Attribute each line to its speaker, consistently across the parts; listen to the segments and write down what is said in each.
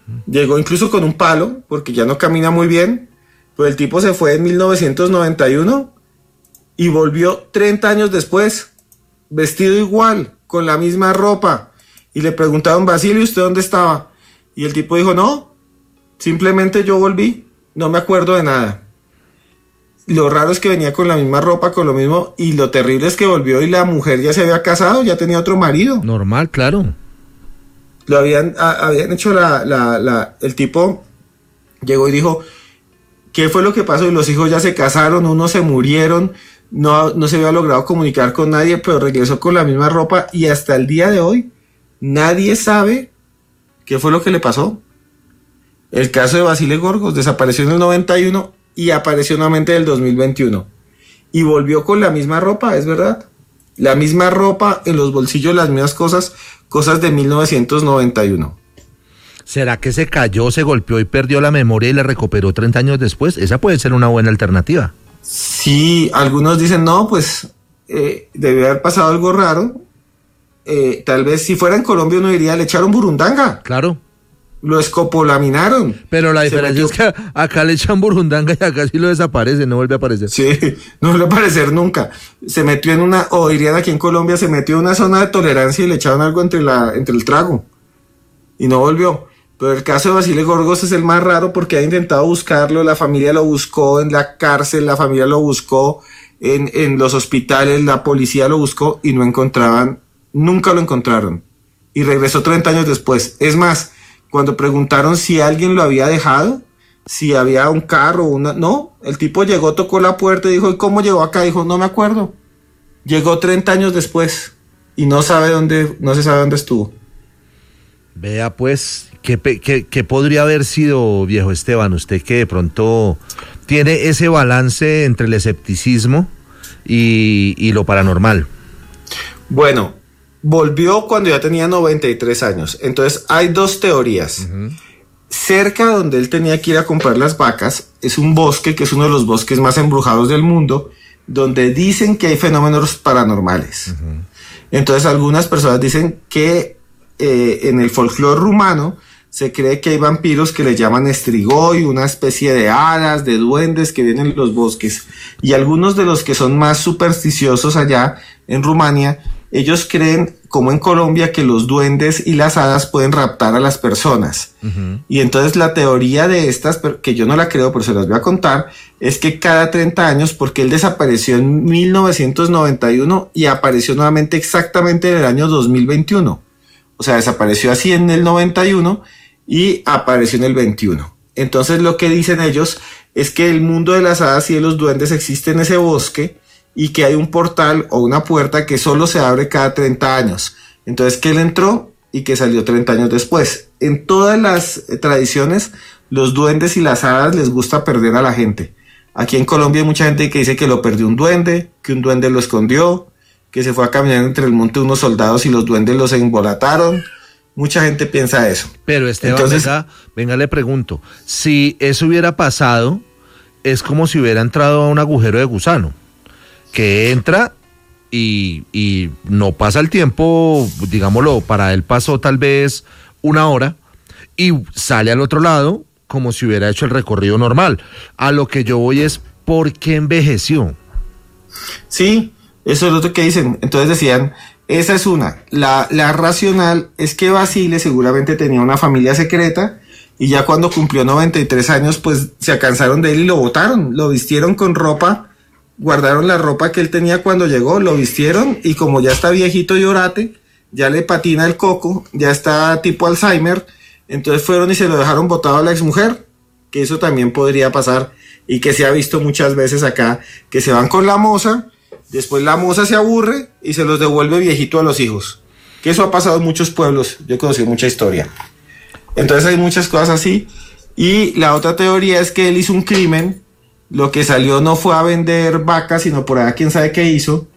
Speaker 1: Llegó incluso con un palo, porque ya no camina muy bien. Pues el tipo se fue en 1991 y volvió 30 años después, vestido igual, con la misma ropa. Y le preguntaron: Basilio, ¿usted dónde estaba? Y el tipo dijo: no, simplemente yo volví, no me acuerdo de nada. Lo raro es que venía con la misma ropa, con lo mismo, y lo terrible es que volvió y la mujer ya se había casado, ya tenía otro marido.
Speaker 2: Normal, claro.
Speaker 1: Lo habían hecho el tipo llegó y dijo: ¿qué fue lo que pasó? Y los hijos ya se casaron, unos se murieron, no se había logrado comunicar con nadie, pero regresó con la misma ropa y hasta el día de hoy nadie sabe qué fue lo que le pasó. El caso de Basile Gorgos desapareció en el 91 y apareció nuevamente en el 2021. Y volvió con la misma ropa, es verdad. La misma ropa, en los bolsillos las mismas cosas de 1991.
Speaker 2: ¿Será que se cayó, se golpeó y perdió la memoria y la recuperó 30 años después? Esa puede ser una buena alternativa.
Speaker 1: Sí, algunos dicen: no, pues debió haber pasado algo raro. Tal vez si fuera en Colombia uno diría: le echaron burundanga.
Speaker 2: Claro.
Speaker 1: Lo escopolaminaron.
Speaker 2: Pero la diferencia es que acá le echan burundanga y acá sí lo desaparece, no vuelve a aparecer.
Speaker 1: Sí, no vuelve a aparecer nunca. Se metió en una, o dirían aquí en Colombia, se metió en una zona de tolerancia y le echaron algo entre el trago. Y no volvió. Pero el caso de Basile Gorgos es el más raro porque ha intentado buscarlo, la familia lo buscó en la cárcel, la familia lo buscó en los hospitales, la policía lo buscó y no encontraban, nunca lo encontraron. Y regresó 30 años después. Es más, cuando preguntaron si alguien lo había dejado, si había un carro, no, el tipo llegó, tocó la puerta y dijo: ¿y cómo llegó acá? Dijo: no me acuerdo. Llegó 30 años después y no se sabe dónde estuvo.
Speaker 2: Vea pues, ¿qué podría haber sido, viejo Esteban? Usted que de pronto tiene ese balance entre el escepticismo y lo paranormal.
Speaker 1: Bueno, volvió cuando ya tenía 93 años. Entonces hay dos teorías. Uh-huh. Cerca donde él tenía que ir a comprar las vacas es un bosque que es uno de los bosques más embrujados del mundo, donde dicen que hay fenómenos paranormales. Uh-huh. Entonces algunas personas dicen que en el folclore rumano se cree que hay vampiros que le llaman Strigoi, una especie de hadas, de duendes que vienen en los bosques. Y algunos de los que son más supersticiosos allá en Rumania, ellos creen, como en Colombia, que los duendes y las hadas pueden raptar a las personas. Uh-huh. Y entonces la teoría de estas, que yo no la creo, pero se las voy a contar, es que cada 30 años, porque él desapareció en 1991 y apareció nuevamente exactamente en el año 2021. O sea, desapareció así en el 91 y apareció en el 21. Entonces lo que dicen ellos es que el mundo de las hadas y de los duendes existe en ese bosque y que hay un portal o una puerta que solo se abre cada 30 años. Entonces que él entró y que salió 30 años después. En todas las tradiciones, los duendes y las hadas les gusta perder a la gente. Aquí en Colombia hay mucha gente que dice que lo perdió un duende, que un duende lo escondió, que se fue a caminar entre el monte unos soldados y los duendes los embolataron. Mucha gente piensa eso.
Speaker 2: Pero Esteban, entonces, venga, le pregunto, si eso hubiera pasado, es como si hubiera entrado a un agujero de gusano, que entra y no pasa el tiempo, digámoslo, para él pasó tal vez una hora, y sale al otro lado como si hubiera hecho el recorrido normal. A lo que yo voy es, ¿por qué envejeció?
Speaker 1: Sí, eso es lo que dicen. Entonces decían, esa es una. La racional es que Basile seguramente tenía una familia secreta y ya cuando cumplió 93 años pues se cansaron de él y lo botaron, lo vistieron con ropa, guardaron la ropa que él tenía cuando llegó, lo vistieron y como ya está viejito y orate, ya le patina el coco, ya está tipo Alzheimer, entonces fueron y se lo dejaron botado a la exmujer, que eso también podría pasar y que se ha visto muchas veces acá, que se van con la moza. Después la moza se aburre y se los devuelve viejito a los hijos. Que eso ha pasado en muchos pueblos. Yo he conocido mucha historia. Entonces hay muchas cosas así. Y la otra teoría es que él hizo un crimen. Lo que salió no fue a vender vacas, sino por allá quién sabe qué hizo.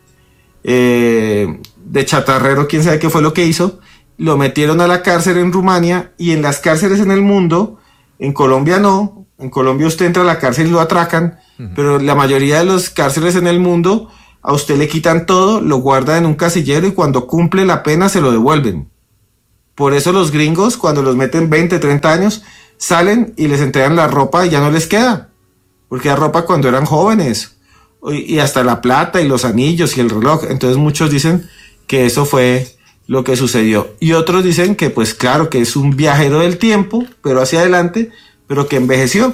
Speaker 1: De chatarrero, quién sabe qué fue lo que hizo. Lo metieron a la cárcel en Rumania y en las cárceles en el mundo, en Colombia no. En Colombia usted entra a la cárcel y lo atracan. Uh-huh. Pero la mayoría de las cárceles en el mundo, a usted le quitan todo, lo guardan en un casillero y cuando cumple la pena se lo devuelven. Por eso los gringos, cuando los meten 20, 30 años, salen y les entregan la ropa y ya no les queda. Porque era ropa cuando eran jóvenes. Y hasta la plata y los anillos y el reloj. Entonces muchos dicen que eso fue lo que sucedió. Y otros dicen que pues claro, que es un viajero del tiempo, pero hacia adelante, pero que envejeció.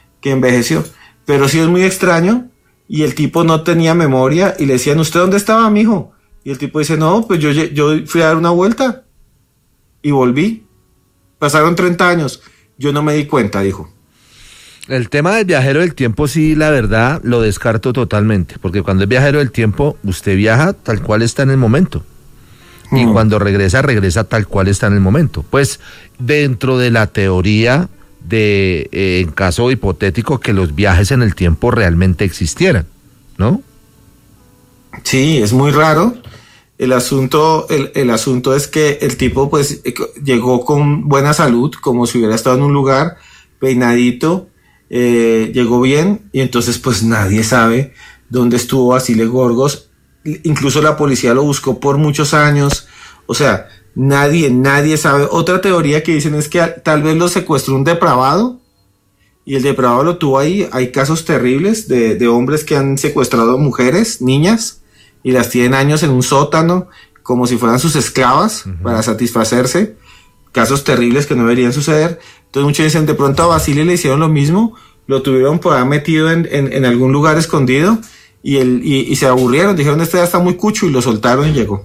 Speaker 1: Pero sí es muy extraño. Y el tipo no tenía memoria y le decían, ¿usted dónde estaba, mijo? Y el tipo dice, no, pues yo fui a dar una vuelta y volví. Pasaron 30 años. Yo no me di cuenta, dijo.
Speaker 2: El tema del viajero del tiempo, sí, la verdad, lo descarto totalmente. Porque cuando es viajero del tiempo, usted viaja tal cual está en el momento. Y cuando regresa tal cual está en el momento. Pues dentro de la teoría de, en caso hipotético, que los viajes en el tiempo realmente existieran, ¿no?
Speaker 1: Sí, es muy raro. El asunto es que el tipo pues llegó con buena salud, como si hubiera estado en un lugar peinadito, llegó bien y entonces pues nadie sabe dónde estuvo Basile Gorgos. Incluso la policía lo buscó por muchos años. O sea, nadie sabe. Otra teoría que dicen es que tal vez lo secuestró un depravado y el depravado lo tuvo ahí. Hay casos terribles de hombres que han secuestrado mujeres, niñas, y las tienen años en un sótano como si fueran sus esclavas para satisfacerse. Casos terribles que no deberían suceder. Entonces muchos dicen, de pronto a Basile le hicieron lo mismo, lo tuvieron por ahí metido en algún lugar escondido y se aburrieron, dijeron, este ya está muy cucho, y lo soltaron y llegó.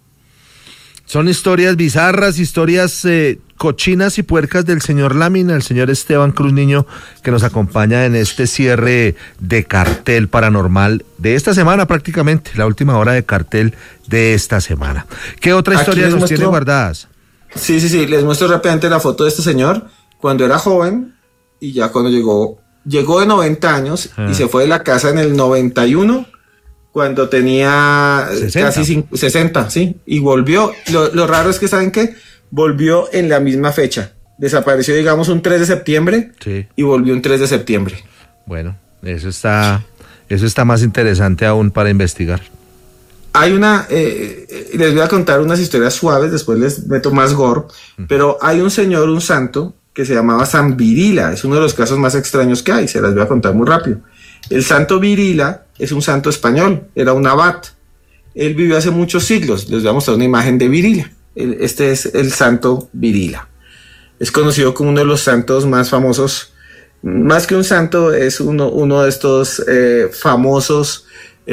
Speaker 2: Son historias bizarras, historias cochinas y puercas del señor Lámina, el señor Esteban Cruz Niño, que nos acompaña en este cierre de Cartel Paranormal de esta semana prácticamente, la última hora de Cartel de esta semana. ¿Qué otra historia nos tiene guardadas?
Speaker 1: Sí, les muestro rápidamente la foto de este señor cuando era joven y ya cuando llegó de 90 años y se fue de la casa en el 91, cuando tenía 60. Casi 60, sí, y volvió. Lo raro es que, ¿saben qué? Volvió en la misma fecha. Desapareció, digamos, un 3 de septiembre y volvió un 3 de septiembre.
Speaker 2: Bueno, eso está más interesante aún para investigar.
Speaker 1: Hay les voy a contar unas historias suaves, después les meto más gore, pero hay un señor, un santo, que se llamaba San Virila. Es uno de los casos más extraños que hay, se las voy a contar muy rápido. El santo Virila es un santo español, era un abad. Él vivió hace muchos siglos. Les voy a mostrar una imagen de Virila. Este es el santo Virila. Es conocido como uno de los santos más famosos. Más que un santo, es uno de estos famosos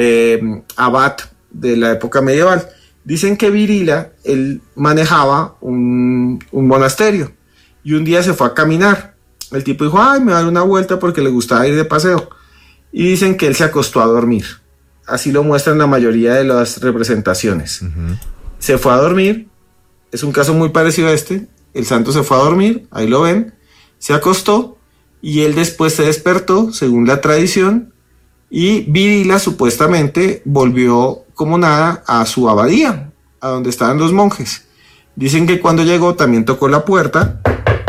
Speaker 1: abad de la época medieval. Dicen que Virila, él manejaba un monasterio y un día se fue a caminar. El tipo dijo, ay, me voy a dar una vuelta porque le gustaba ir de paseo. Y dicen que él se acostó a dormir. Así lo muestran la mayoría de las representaciones. Se fue a dormir. Es un caso muy parecido a este. El santo se fue a dormir, ahí lo ven. Se acostó y él después se despertó, según la tradición. Y Virila supuestamente volvió como nada a su abadía, a donde estaban los monjes. Dicen que cuando llegó también tocó la puerta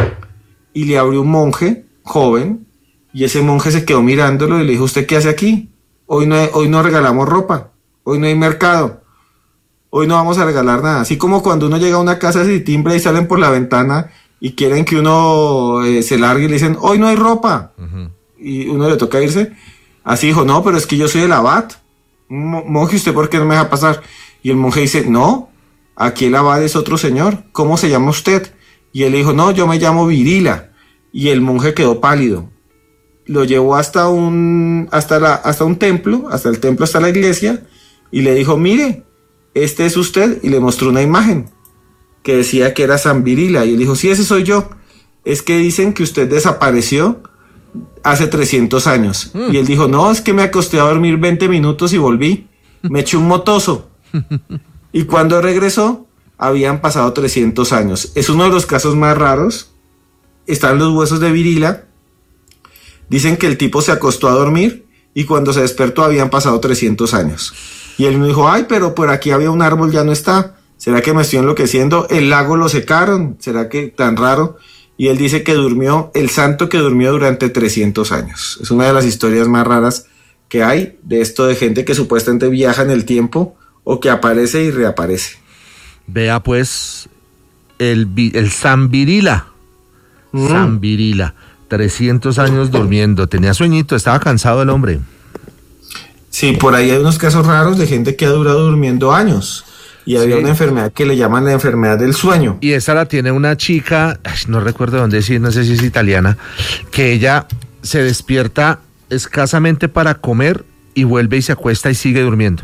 Speaker 1: y le abrió un monje joven. Y ese monje se quedó mirándolo y le dijo, ¿usted qué hace aquí? Hoy no regalamos ropa, hoy no hay mercado, hoy no vamos a regalar nada. Así como cuando uno llega a una casa y timbra y salen por la ventana y quieren que uno se largue y le dicen, hoy no hay ropa. Y uno le toca irse. Así dijo, no, pero es que yo soy el abad. Monje, ¿usted por qué no me deja pasar? Y el monje dice, no, aquí el abad es otro señor. ¿Cómo se llama usted? Y él le dijo, no, yo me llamo Virila. Y el monje quedó pálido. Lo llevó hasta un templo, hasta la iglesia, y le dijo, mire, este es usted, y le mostró una imagen que decía que era San Virila, y él dijo, sí, ese soy yo. Es que dicen que usted desapareció hace 300 años. Y él dijo, no, es que me acosté a dormir 20 minutos y volví, me eché un motoso. Y cuando regresó, habían pasado 300 años. Es uno de los casos más raros. Están los huesos de Virila. Dicen que el tipo se acostó a dormir y cuando se despertó habían pasado 300 años. Y él me dijo, ay, pero por aquí había un árbol, ya no está. ¿Será que me estoy enloqueciendo? El lago lo secaron. ¿Será que tan raro? Y él dice que durmió, el santo que durmió durante 300 años. Es una de las historias más raras que hay de esto de gente que supuestamente viaja en el tiempo o que aparece y reaparece.
Speaker 2: Vea pues, el Zambirila. Zambirila. 300 años durmiendo. Tenía sueñito, estaba cansado el hombre.
Speaker 1: Sí, por ahí hay unos casos raros de gente que ha durado durmiendo años. Y había una enfermedad que le llaman la enfermedad del sueño.
Speaker 2: Y esa la tiene una chica, no recuerdo dónde es, no sé si es italiana, que ella se despierta escasamente para comer y vuelve y se acuesta y sigue durmiendo.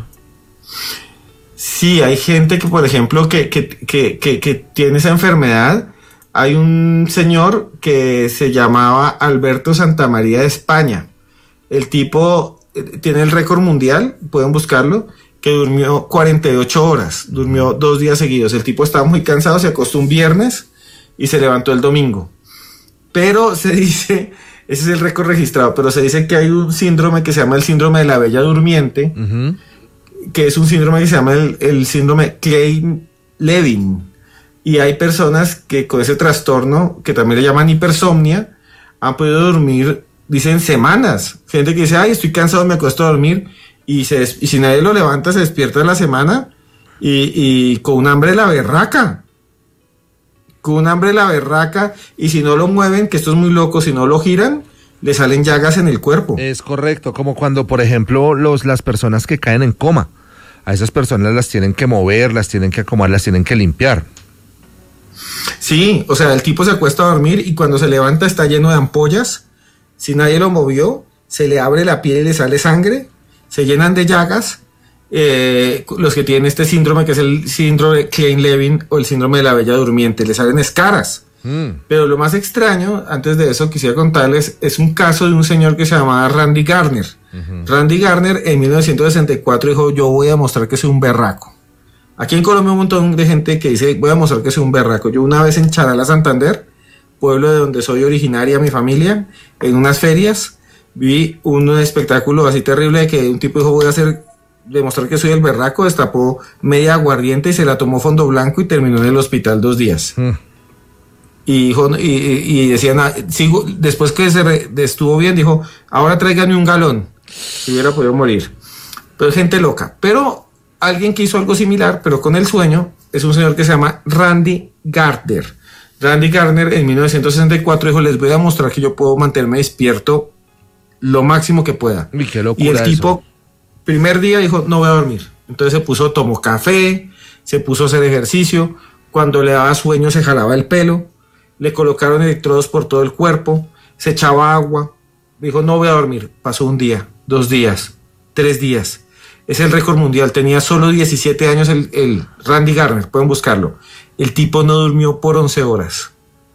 Speaker 1: Sí, hay gente que, por ejemplo, que tiene esa enfermedad. Hay un señor que se llamaba Alberto Santamaría de España. El tipo tiene el récord mundial, pueden buscarlo, que durmió 48 horas, durmió 2 días seguidos. El tipo estaba muy cansado, se acostó un viernes y se levantó el domingo. Pero se dice, ese es el récord registrado, pero se dice que hay un síndrome que se llama el síndrome de la bella durmiente, que es un síndrome que se llama el síndrome Klein-Levin. Y hay personas que con ese trastorno, que también le llaman hipersomnia, han podido dormir, dicen, semanas. Gente que dice, ay, estoy cansado, me acuesto a dormir. Y si nadie lo levanta, se despierta en la semana y con un hambre de la berraca. Con un hambre de la berraca. Y si no lo mueven, que esto es muy loco, si no lo giran, le salen llagas en el cuerpo.
Speaker 2: Es correcto, como cuando, por ejemplo, las personas que caen en coma. A esas personas las tienen que mover, las tienen que acomodar, las tienen que limpiar.
Speaker 1: Sí, o sea, el tipo se acuesta a dormir y cuando se levanta está lleno de ampollas. Si nadie lo movió, se le abre la piel y le sale sangre. Se llenan de llagas, los que tienen este síndrome, que es el síndrome Klein-Levin o el síndrome de la bella durmiente, les salen escaras. Pero lo más extraño, antes de eso quisiera contarles, es un caso de un señor que se llamaba Randy Gardner. Randy Gardner en 1964 dijo, yo voy a mostrar que soy un berraco. Aquí en Colombia hay un montón de gente que dice, voy a mostrar que soy un berraco. Yo una vez en Charala, Santander, pueblo de donde soy originaria mi familia, en unas ferias, vi un espectáculo así terrible de que un tipo dijo, voy a demostrar que soy el berraco, destapó media aguardiente y se la tomó fondo blanco y terminó en el hospital 2 días. Y dijo, y decían, después que estuvo bien, dijo, ahora tráiganme un galón. Si hubiera podido morir. Pero gente loca. Pero alguien que hizo algo similar, pero con el sueño, es un señor que se llama Randy Gardner. Randy Gardner en 1964 dijo, les voy a mostrar que yo puedo mantenerme despierto lo máximo que pueda.
Speaker 2: Uy, qué locura.
Speaker 1: Y el tipo, primer día dijo, no voy a dormir. Entonces tomó café, se puso a hacer ejercicio. Cuando le daba sueño se jalaba el pelo. Le colocaron electrodos por todo el cuerpo. Se echaba agua. Dijo, no voy a dormir. Pasó 1 día, 2 días, 3 días. Es el récord mundial. Tenía solo 17 años el Randy Gardner. Pueden buscarlo. El tipo no durmió por 11 horas.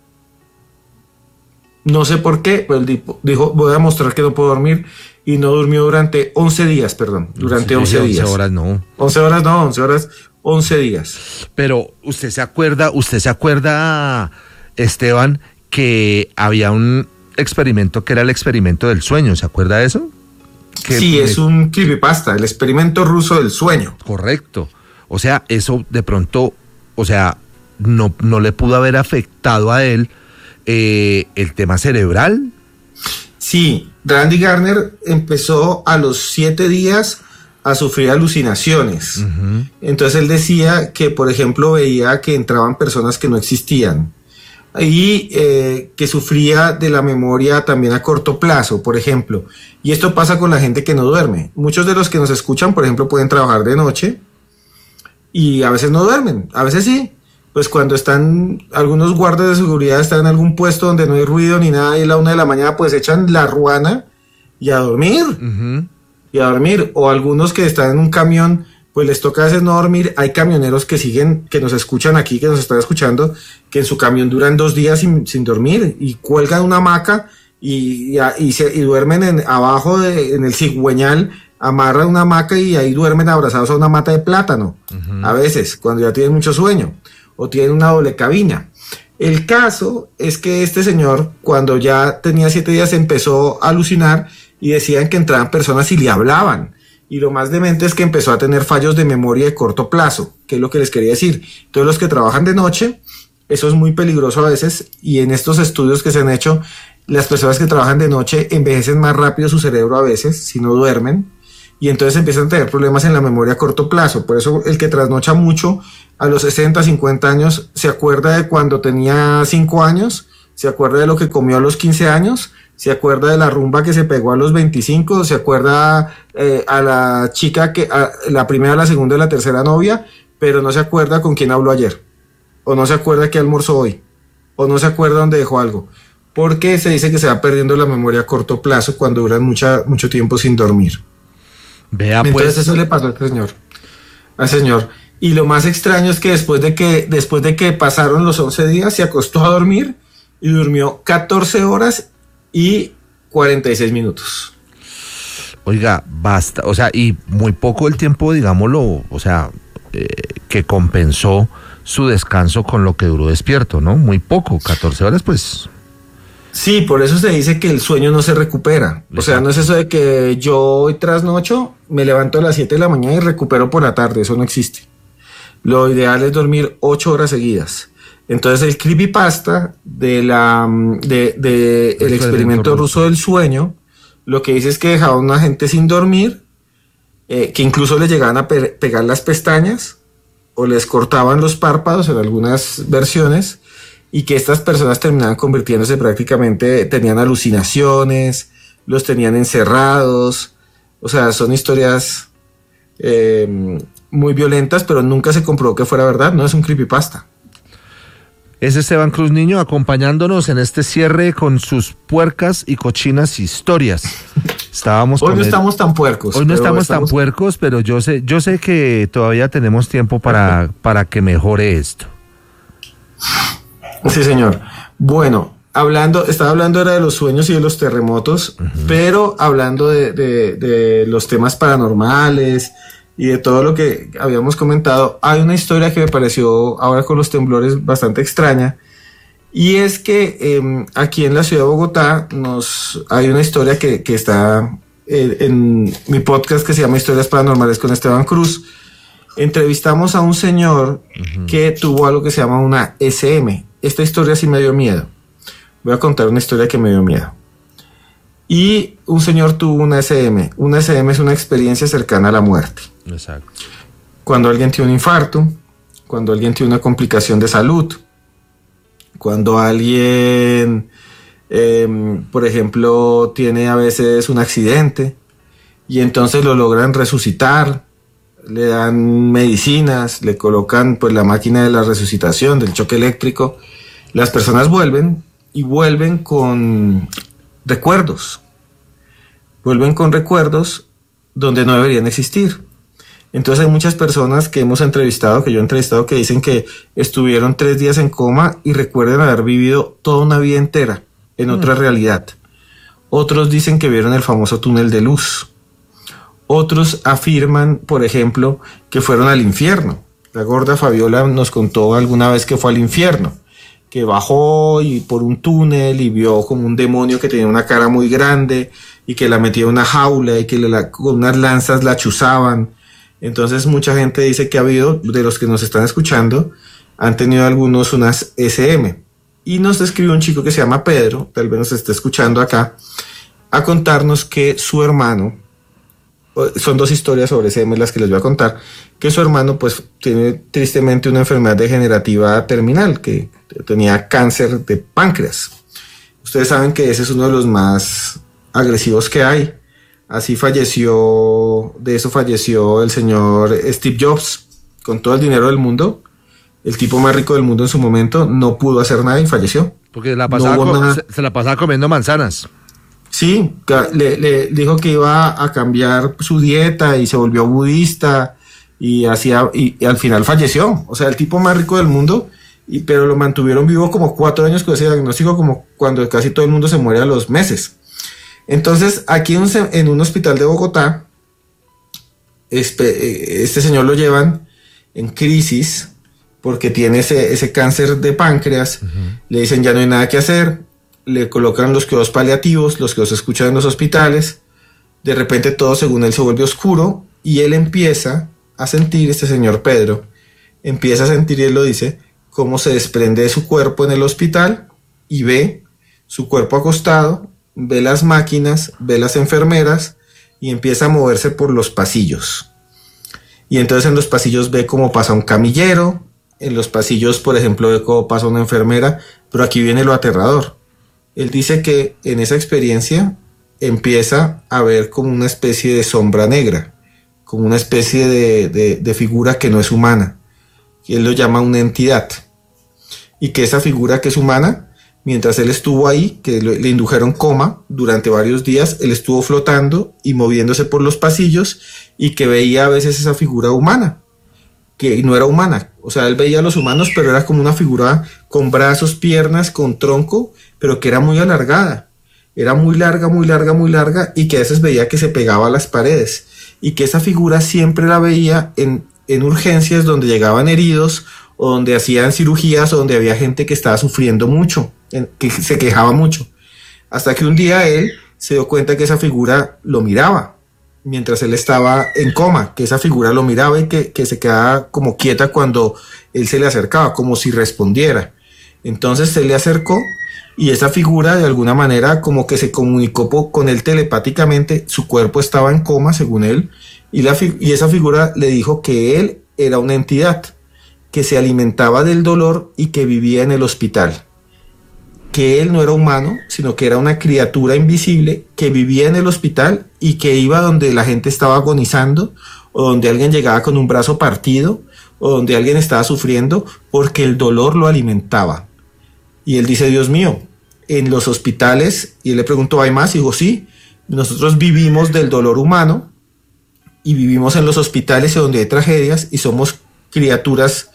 Speaker 1: No sé por qué, pero el tipo dijo, voy a mostrar que no puedo dormir, y no durmió durante 11 días, perdón, durante 11 días.
Speaker 2: 11 horas no.
Speaker 1: 11 horas no, 11 horas, 11 días.
Speaker 2: Pero usted se acuerda, Esteban, que había un experimento que era el experimento del sueño, ¿se acuerda de eso?
Speaker 1: Sí, es un creepypasta, el experimento ruso del sueño.
Speaker 2: Correcto. O sea, eso de pronto, o sea, no le pudo haber afectado a él el tema cerebral.
Speaker 1: Sí, Randy Gardner empezó a los 7 días a sufrir alucinaciones. Entonces él decía que, por ejemplo, veía que entraban personas que no existían y que sufría de la memoria también a corto plazo, por ejemplo. Y esto pasa con la gente que no duerme. Muchos de los que nos escuchan, por ejemplo, pueden trabajar de noche y a veces no duermen, a veces sí. Pues cuando están algunos guardas de seguridad, están en algún puesto donde no hay ruido ni nada, y a la 1 de la mañana pues echan la ruana y a dormir. Y a dormir. O algunos que están en un camión, pues les toca a veces no dormir. Hay camioneros que siguen, que nos escuchan aquí, que nos están escuchando, que en su camión duran 2 días sin dormir y cuelgan una hamaca y duermen abajo en el cigüeñal, amarran una hamaca y ahí duermen abrazados a una mata de plátano. A veces, cuando ya tienen mucho sueño. O tiene una doble cabina. El caso es que este señor, cuando ya tenía 7 días, empezó a alucinar y decían que entraban personas y le hablaban. Y lo más demente es que empezó a tener fallos de memoria de corto plazo, que es lo que les quería decir. Todos los que trabajan de noche, eso es muy peligroso a veces, y en estos estudios que se han hecho, las personas que trabajan de noche envejecen más rápido su cerebro a veces, si no duermen. y entonces empiezan a tener problemas en la memoria a corto plazo. Por eso el que trasnocha mucho a los 60, 50 años se acuerda de cuando tenía 5 años, se acuerda de lo que comió a los 15 años, se acuerda de la rumba que se pegó a los 25, se acuerda a la chica la primera, la segunda y la tercera novia, pero no se acuerda con quién habló ayer, o no se acuerda qué almorzó hoy, o no se acuerda dónde dejó algo, porque se dice que se va perdiendo la memoria a corto plazo cuando duran mucho tiempo sin dormir.
Speaker 2: Vea,
Speaker 1: entonces
Speaker 2: pues,
Speaker 1: eso le pasó al señor. Y lo más extraño es que después de que pasaron los 11 días, se acostó a dormir y durmió 14 horas y 46 minutos.
Speaker 2: Oiga, basta, o sea, y muy poco el tiempo, digámoslo, o sea, que compensó su descanso con lo que duró despierto, ¿no? Muy poco, 14 horas, pues.
Speaker 1: Sí, por eso se dice que el sueño no se recupera. O sea, no es eso de que yo hoy trasnocho, me levanto a las 7 de la mañana y recupero por la tarde, eso no existe. Lo ideal es dormir 8 horas seguidas. Entonces el creepypasta el experimento ruso del sueño, lo que dice es que dejaban a una gente sin dormir, que incluso le llegaban a pegar las pestañas o les cortaban los párpados en algunas versiones, y que estas personas terminaban convirtiéndose prácticamente, tenían alucinaciones, los tenían encerrados. O sea, son historias muy violentas, pero nunca se comprobó que fuera verdad, no es un creepypasta.
Speaker 2: Es Esteban Cruz Niño acompañándonos en este cierre con sus puercas y cochinas historias.
Speaker 1: Hoy no estamos tan puercos.
Speaker 2: Hoy no estamos tan puercos, pero yo sé que todavía tenemos tiempo para que mejore esto.
Speaker 1: Sí, señor. Bueno, estaba hablando era de los sueños y de los terremotos, pero hablando de los temas paranormales y de todo lo que habíamos comentado, hay una historia que me pareció ahora con los temblores bastante extraña, y es que aquí en la ciudad de Bogotá hay una historia que está en mi podcast que se llama Historias Paranormales con Esteban Cruz. Entrevistamos a un señor que tuvo algo que se llama una SM. Esta historia sí me dio miedo. Voy a contar una historia que me dio miedo. Y un señor tuvo una SM. Una SM es una experiencia cercana a la muerte.
Speaker 2: Exacto.
Speaker 1: Cuando alguien tiene un infarto, cuando alguien tiene una complicación de salud, cuando alguien, por ejemplo, tiene a veces un accidente y entonces lo logran resucitar, le dan medicinas, le colocan pues la máquina de la resucitación, del choque eléctrico, las personas vuelven con recuerdos donde no deberían existir. Entonces hay muchas personas que yo he entrevistado, que dicen que estuvieron 3 días en coma y recuerdan haber vivido toda una vida entera en otra realidad. Otros dicen que vieron el famoso túnel de luz. Otros afirman, por ejemplo, que fueron al infierno. La gorda Fabiola nos contó alguna vez que fue al infierno, que bajó y por un túnel y vio como un demonio que tenía una cara muy grande y que la metía en una jaula y que con unas lanzas la chuzaban. Entonces mucha gente dice que ha habido, de los que nos están escuchando, han tenido algunos unas SM. Y nos escribió un chico que se llama Pedro, tal vez nos esté escuchando acá, a contarnos que su hermano, son 2 historias sobre SM las que les voy a contar, que su hermano pues tiene tristemente una enfermedad degenerativa terminal, que tenía cáncer de páncreas. Ustedes saben que ese es uno de los más agresivos que hay. Así falleció el señor Steve Jobs, con todo el dinero del mundo, el tipo más rico del mundo en su momento, no pudo hacer nada y falleció.
Speaker 2: Porque se la pasaba comiendo manzanas.
Speaker 1: Sí, le dijo que iba a cambiar su dieta y se volvió budista y al final falleció. O sea, el tipo más rico del mundo, pero lo mantuvieron vivo como 4 años con ese diagnóstico, como cuando casi todo el mundo se muere a los meses. Entonces, aquí en un hospital de Bogotá, este señor lo llevan en crisis porque tiene ese cáncer de páncreas. Le dicen ya no hay nada que hacer, le colocan los cuidados paliativos, los que se escuchan en los hospitales. De repente todo, según él, se vuelve oscuro y él empieza a sentir, este señor Pedro, empieza a sentir, y él lo dice, cómo se desprende de su cuerpo en el hospital y ve su cuerpo acostado, ve las máquinas, ve las enfermeras y empieza a moverse por los pasillos. Y entonces en los pasillos ve cómo pasa un camillero, en los pasillos, por ejemplo, ve cómo pasa una enfermera, pero aquí viene lo aterrador. Él dice que en esa experiencia empieza a ver como una especie de sombra negra, como una especie de figura que no es humana. Él lo llama una entidad. Y que esa figura que es humana, mientras él estuvo ahí, que le indujeron coma durante varios días, él estuvo flotando y moviéndose por los pasillos y que veía a veces esa figura humana, que no era humana. O sea, él veía a los humanos, pero era como una figura con brazos, piernas, con tronco, pero que era muy alargada. Era muy larga, muy larga, muy larga, y que a veces veía que se pegaba a las paredes. Y que esa figura siempre la veía en urgencias donde llegaban heridos, o donde hacían cirugías, o donde había gente que estaba sufriendo mucho, que se quejaba mucho. Hasta que un día él se dio cuenta que esa figura lo miraba, mientras él estaba en coma, que esa figura lo miraba y que se quedaba como quieta cuando él se le acercaba, como si respondiera. Entonces se le acercó y esa figura de alguna manera como que se comunicó con él telepáticamente. Su cuerpo estaba en coma, según él, y esa figura le dijo que él era una entidad que se alimentaba del dolor y que vivía en el hospital, que él no era humano, sino que era una criatura invisible que vivía en el hospital y que iba donde la gente estaba agonizando, o donde alguien llegaba con un brazo partido, o donde alguien estaba sufriendo, porque el dolor lo alimentaba. Y él dice, Dios mío, en los hospitales, y él le preguntó, ¿hay más? Y dijo, sí, nosotros vivimos del dolor humano y vivimos en los hospitales donde hay tragedias y somos criaturas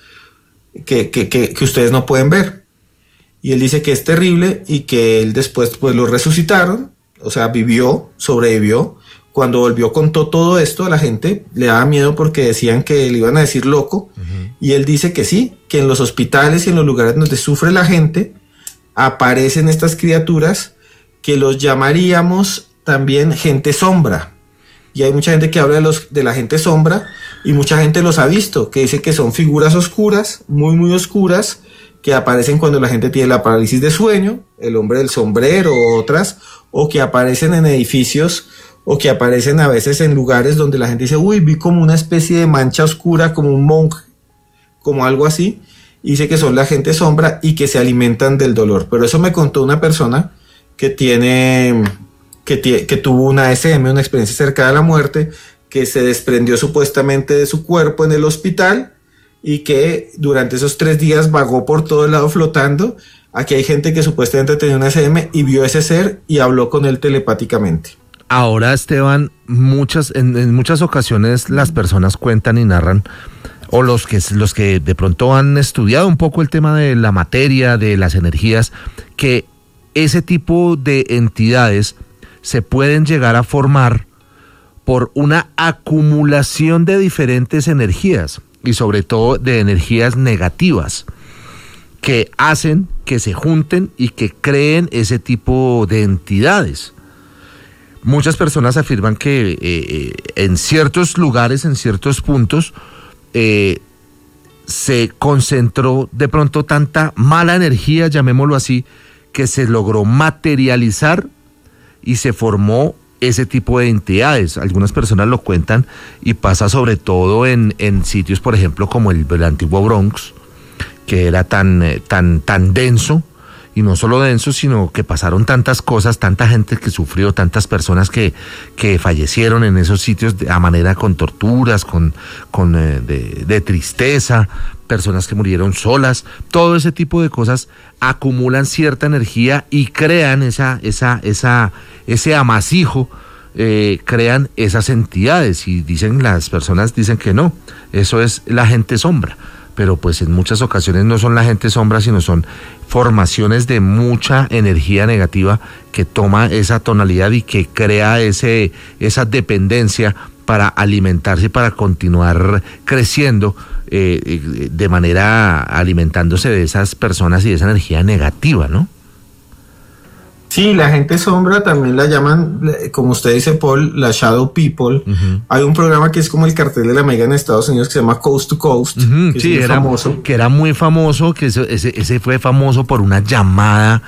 Speaker 1: que ustedes no pueden ver. Y él dice que es terrible y que él después pues lo resucitaron, o sea, vivió, sobrevivió. Cuando volvió contó todo esto, a la gente le daba miedo porque decían que le iban a decir loco. Y él dice que sí, que en los hospitales y en los lugares donde sufre la gente aparecen estas criaturas que los llamaríamos también gente sombra. Y hay mucha gente que habla de la gente sombra, y mucha gente los ha visto, que dice que son figuras oscuras, muy muy oscuras, que aparecen cuando la gente tiene la parálisis de sueño, el hombre del sombrero o otras, o que aparecen en edificios, o que aparecen a veces en lugares donde la gente dice, uy, vi como una especie de mancha oscura, como un monje, como algo así, y dice que son la gente sombra y que se alimentan del dolor. Pero eso me contó una persona que tuvo una ASM, una experiencia cercana a la muerte, que se desprendió supuestamente de su cuerpo en el hospital y que durante esos 3 días vagó por todo el lado flotando. Aquí hay gente que supuestamente tenía una ASM y vio ese ser y habló con él telepáticamente.
Speaker 2: Ahora, Esteban, en muchas ocasiones las personas cuentan y narran, o los que de pronto han estudiado un poco el tema de la materia, de las energías, que ese tipo de entidades se pueden llegar a formar por una acumulación de diferentes energías, y sobre todo de energías negativas, que hacen que se junten y que creen ese tipo de entidades. Muchas personas afirman que en ciertos lugares, en ciertos puntos, se concentró de pronto tanta mala energía, llamémoslo así, que se logró materializar y se formó ese tipo de entidades. Algunas personas lo cuentan y pasa sobre todo en sitios, por ejemplo, como el antiguo Bronx, que era tan denso, y no solo denso, sino que pasaron tantas cosas, tanta gente que sufrió, tantas personas que fallecieron en esos sitios a manera con torturas, de tristeza, personas que murieron solas. Todo ese tipo de cosas acumulan cierta energía y crean ese amasijo, crean esas entidades, y las personas dicen que no, eso es la gente sombra. Pero pues en muchas ocasiones no son la gente sombra, sino son formaciones de mucha energía negativa que toma esa tonalidad y que crea esa dependencia para alimentarse y para continuar creciendo de manera alimentándose de esas personas y de esa energía negativa, ¿no?
Speaker 1: Sí, la gente sombra también la llaman, como usted dice, Paul, la Shadow People. Uh-huh. Hay un programa que es como el cartel de la Mega en Estados Unidos que se llama Coast to Coast.
Speaker 2: Uh-huh. Que sí, era muy famoso, que ese fue famoso por una llamada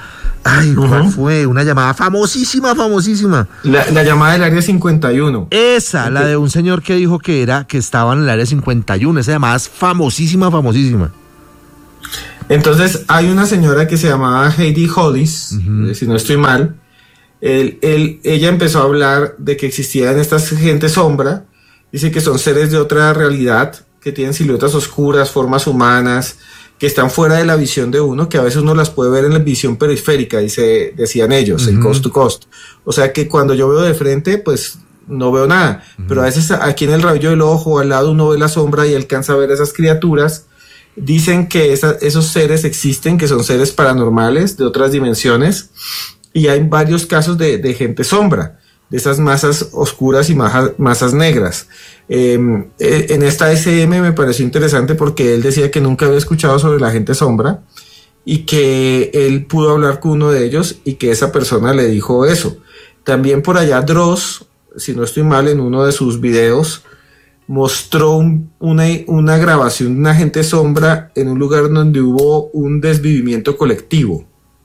Speaker 2: Ay, ¿cuál fue? Una llamada famosísima.
Speaker 1: La llamada del área 51.
Speaker 2: Esa, la de un señor que dijo que estaba en el área 51. Esa llamada es famosísima.
Speaker 1: Entonces, hay una señora que se llamaba Heidi Hollis, si no estoy mal. Ella empezó a hablar de que existían estas gente sombra. Dice que son seres de otra realidad, que tienen siluetas oscuras, formas humanas, que están fuera de la visión de uno, que a veces uno las puede ver en la visión periférica, decían ellos, el coast to coast. O sea que cuando yo veo de frente, pues no veo nada. Pero a veces aquí en el rabillo del ojo, al lado uno ve la sombra y alcanza a ver esas criaturas. Dicen que esos seres existen, que son seres paranormales de otras dimensiones. Y hay varios casos de gente sombra, de esas masas oscuras y masas negras. En esta SM me pareció interesante porque él decía que nunca había escuchado sobre la gente sombra y que él pudo hablar con uno de ellos y que esa persona le dijo eso. También por allá Dross, si no estoy mal, en uno de sus videos mostró una grabación de una gente sombra en un lugar donde hubo un desvivimiento colectivo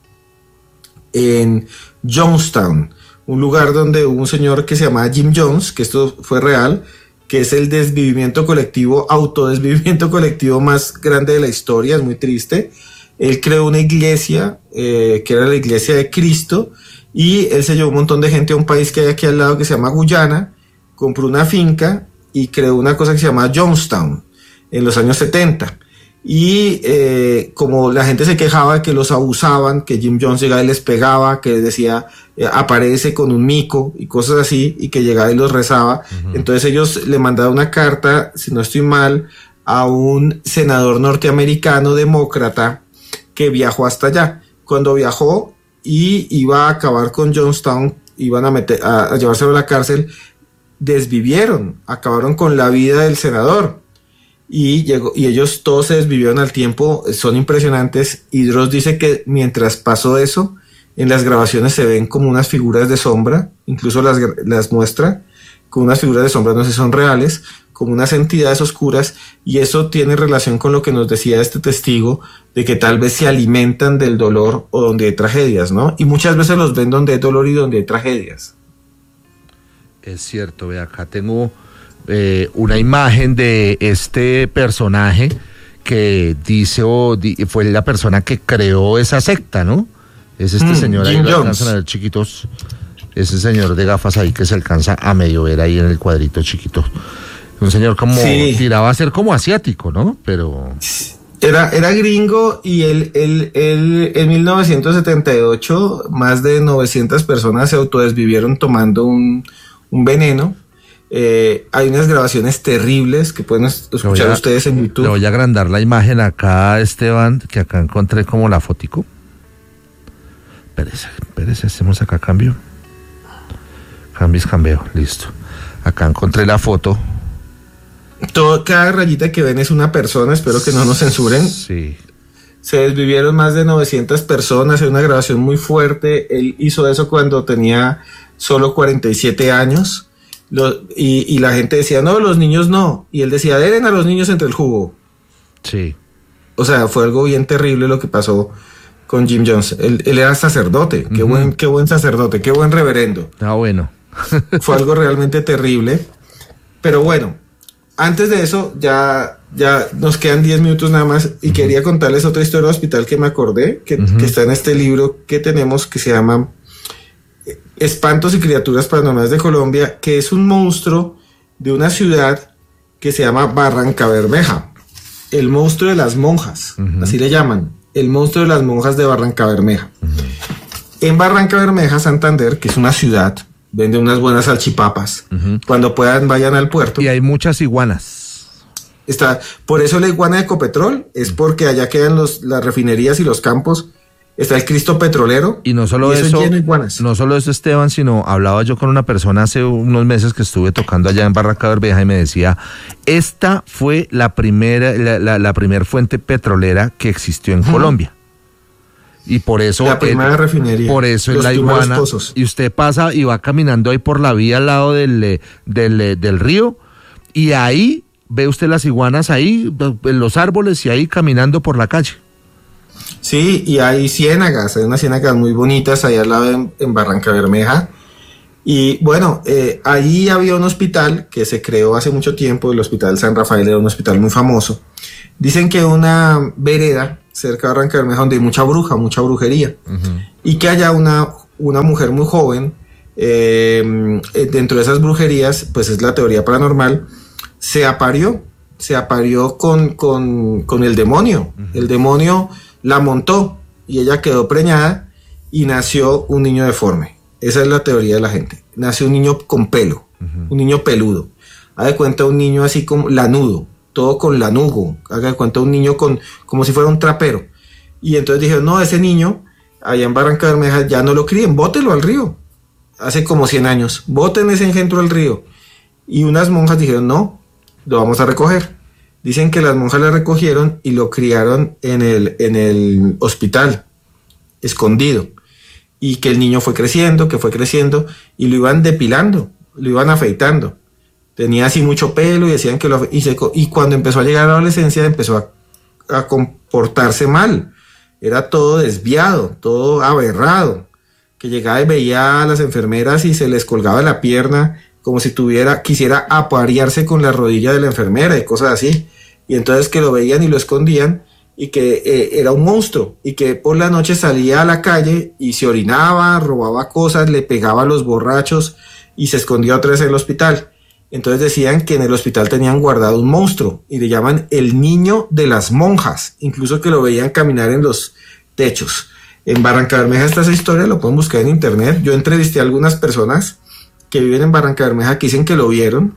Speaker 1: en Jonestown, un lugar donde hubo un señor que se llamaba Jim Jones, que esto fue real, que es el autodesvivimiento colectivo más grande de la historia, es muy triste. Él creó una iglesia, que era la iglesia de Cristo, y él se llevó un montón de gente a un país que hay aquí al lado que se llama Guyana, compró una finca y creó una cosa que se llama Jonestown en los años 70. Y como la gente se quejaba de que los abusaban, que Jim Jones llegaba y les pegaba, que decía aparece con un mico y cosas así, y que llegaba y los rezaba, entonces ellos le mandaron una carta, si no estoy mal, a un senador norteamericano demócrata que viajó hasta allá. Cuando viajó y iba a acabar con Jonestown, iban a llevárselo a la cárcel, acabaron con la vida del senador. Y ellos todos se desvivieron al tiempo, son impresionantes. Y Dross dice que mientras pasó eso, en las grabaciones se ven como unas figuras de sombra, incluso las muestra con unas figuras de sombra, no sé si son reales, como unas entidades oscuras, y eso tiene relación con lo que nos decía este testigo, de que tal vez se alimentan del dolor o donde hay tragedias, ¿no? Y muchas veces los ven donde hay dolor y donde hay tragedias.
Speaker 2: Es cierto, ve acá tengo una imagen de este personaje que dice fue la persona que creó esa secta, ¿no? Es este señor ahí, lo alcanzan a ver chiquitos, ese señor de gafas ahí que se alcanza a medio ver ahí en el cuadrito chiquito. Un señor como tiraba a ser como asiático, ¿no? Pero
Speaker 1: era gringo, y él en 1978 más de 900 personas se autodesvivieron tomando un veneno. Hay unas grabaciones terribles que pueden escuchar ustedes en YouTube.
Speaker 2: Le voy a agrandar la imagen acá, Esteban, que acá encontré como la fotico. Espérese, hacemos acá cambio. Cambio, listo. Acá encontré la foto.
Speaker 1: Cada rayita que ven es una persona, espero que no nos censuren.
Speaker 2: Sí.
Speaker 1: Se desvivieron más de 900 personas, es una grabación muy fuerte. Él hizo eso cuando tenía solo 47 años. Y la gente decía, no, los niños no. Y él decía, den a los niños entre el jugo.
Speaker 2: Sí.
Speaker 1: O sea, fue algo bien terrible lo que pasó con Jim Jones. Él era sacerdote. Qué buen sacerdote, qué buen reverendo.
Speaker 2: Bueno.
Speaker 1: Fue algo realmente terrible. Pero bueno, antes de eso, ya nos quedan 10 minutos nada más. Y quería contarles otra historia de hospital que me acordé, que está en este libro que tenemos, que se llama Espantos y Criaturas Paranormales de Colombia, que es un monstruo de una ciudad que se llama Barrancabermeja, el monstruo de las monjas, así le llaman, el monstruo de las monjas de Barrancabermeja. En Barrancabermeja, Santander, que es una ciudad, vende unas buenas salchipapas. Cuando puedan, vayan al puerto.
Speaker 2: Y hay muchas iguanas.
Speaker 1: Por eso la iguana de Ecopetrol es porque allá quedan las refinerías y los campos. Está el Cristo Petrolero.
Speaker 2: Y no solo eso, Esteban, sino hablaba yo con una persona hace unos meses que estuve tocando allá en Barrancabermeja y me decía, esta fue la primera fuente petrolera que existió en Colombia. Y por eso
Speaker 1: la primera refinería.
Speaker 2: Por eso es la iguana. Y usted pasa y va caminando ahí por la vía al lado del río, y ahí ve usted las iguanas ahí en los árboles y ahí caminando por la calle.
Speaker 1: Sí, y hay ciénagas, hay unas ciénagas muy bonitas allá al lado en Barranca Bermeja. Y bueno, ahí había un hospital que se creó hace mucho tiempo, el Hospital San Rafael era un hospital muy famoso. Dicen que una vereda cerca de Barranca Bermeja donde hay mucha brujería, y que haya una mujer muy joven, dentro de esas brujerías, pues es la teoría paranormal, se aparió con el demonio. El demonio la montó y ella quedó preñada y nació un niño deforme. Esa es la teoría de la gente. Nació un niño con pelo, un niño peludo. Haga de cuenta un niño así como lanudo, todo con lanugo. Haga de cuenta un niño como si fuera un trapero. Y entonces dijeron, no, ese niño, allá en Barranca Bermeja, ya no lo críen, bótelo al río. Hace como 100 años, boten ese engendro al río. Y unas monjas dijeron, no, lo vamos a recoger. Dicen que las monjas lo recogieron y lo criaron en el hospital, escondido. Y que el niño fue creciendo y lo iban depilando, lo iban afeitando. Tenía así mucho pelo y decían que y cuando empezó a llegar a la adolescencia empezó a comportarse mal. Era todo desviado, todo aberrado. Que llegaba y veía a las enfermeras y se les colgaba la pierna como si quisiera aparearse con la rodilla de la enfermera y cosas así. Y entonces que lo veían y lo escondían, y que era un monstruo, y que por la noche salía a la calle y se orinaba, robaba cosas, le pegaba a los borrachos y se escondía otra vez en el hospital. Entonces decían que en el hospital tenían guardado un monstruo y le llaman el niño de las monjas, incluso que lo veían caminar en los techos. En Barranca Bermeja está esa historia, lo pueden buscar en internet. Yo entrevisté a algunas personas que viven en Barranca Bermeja que dicen que lo vieron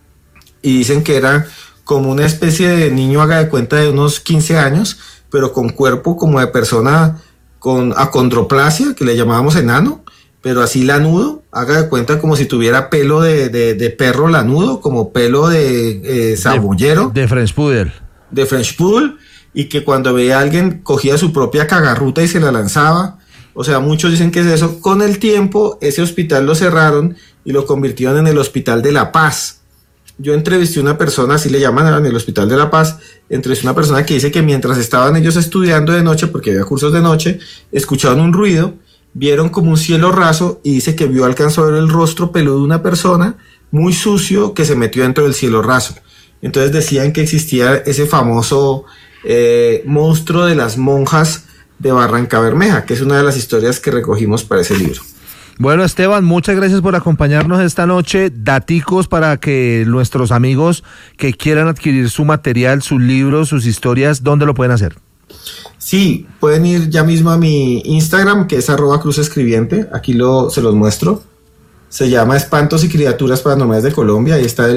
Speaker 1: y dicen que era como una especie de niño, haga de cuenta, de unos 15 años, pero con cuerpo como de persona con acondroplasia, que le llamábamos enano, pero así lanudo, haga de cuenta como si tuviera pelo de perro lanudo, como pelo de sabullero.
Speaker 2: De French Poodle.
Speaker 1: De French Poodle, y que cuando veía a alguien cogía su propia cagarruta y se la lanzaba. O sea, muchos dicen que es eso. Con el tiempo, ese hospital lo cerraron y lo convirtieron en el Hospital de la Paz. Yo entrevisté a una persona, así le llaman en el Hospital de la Paz, entrevisté a una persona que dice que mientras estaban ellos estudiando de noche, porque había cursos de noche, escucharon un ruido, vieron como un cielo raso, y dice que alcanzó a ver el rostro peludo de una persona muy sucio que se metió dentro del cielo raso. Entonces decían que existía ese famoso monstruo de las monjas de Barranca Bermeja, que es una de las historias que recogimos para ese libro.
Speaker 2: Bueno, Esteban, muchas gracias por acompañarnos esta noche. Daticos para que nuestros amigos que quieran adquirir su material, sus libros, sus historias, ¿dónde lo pueden hacer?
Speaker 1: Sí, pueden ir ya mismo a mi Instagram, que es @cruzescribiente. Aquí se los muestro. Se llama Espantos y Criaturas Paranormales de Colombia. Ahí está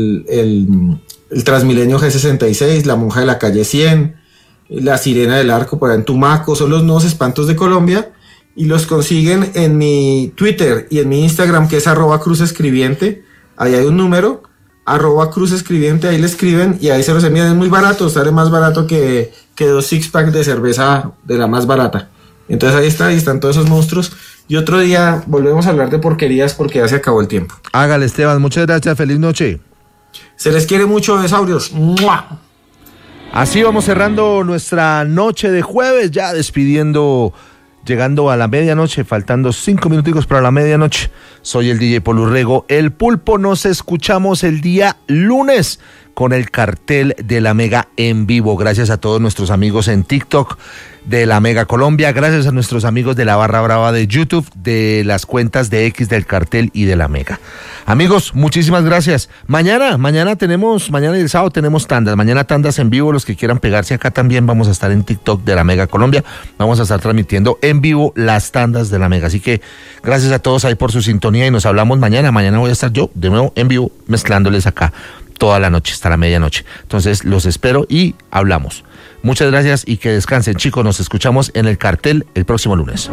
Speaker 1: el Transmilenio G66, la monja de la calle 100, la sirena del arco por allá en Tumaco. Son los nuevos espantos de Colombia. Y los consiguen en mi Twitter y en mi Instagram, que es @cruzescribiente. Ahí hay un número, @cruzescribiente, ahí le escriben y ahí se los envían. Es muy barato, sale más barato que 2 six-pack de cerveza de la más barata. Entonces ahí están todos esos monstruos. Y otro día volvemos a hablar de porquerías porque ya se acabó el tiempo.
Speaker 2: Hágale, Esteban, muchas gracias, feliz noche.
Speaker 1: Se les quiere mucho, besaurios. ¡Mua!
Speaker 2: Así vamos cerrando nuestra noche de jueves, ya llegando a la medianoche, faltando 5 minuticos para la medianoche. Soy el DJ Polurrego, el Pulpo. Nos escuchamos el día lunes con el cartel de la Mega en vivo. Gracias a todos nuestros amigos en TikTok de la Mega Colombia, gracias a nuestros amigos de la Barra Brava de YouTube, de las cuentas de X del cartel y de la Mega. Amigos, muchísimas gracias. Mañana y el sábado tenemos tandas. Mañana tandas en vivo, los que quieran pegarse acá también vamos a estar en TikTok de la Mega Colombia. Vamos a estar transmitiendo en vivo las tandas de la Mega. Así que gracias a todos ahí por su sintonía y nos hablamos mañana. Mañana voy a estar yo de nuevo en vivo mezclándoles acá toda la noche, hasta la medianoche. Entonces los espero y hablamos. Muchas gracias y que descansen, chicos. Nos escuchamos en el cartel el próximo lunes.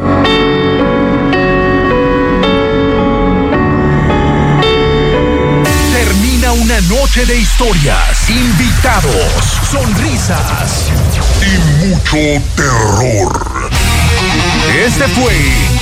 Speaker 3: Termina una noche de historias, invitados, sonrisas y mucho terror. Este fue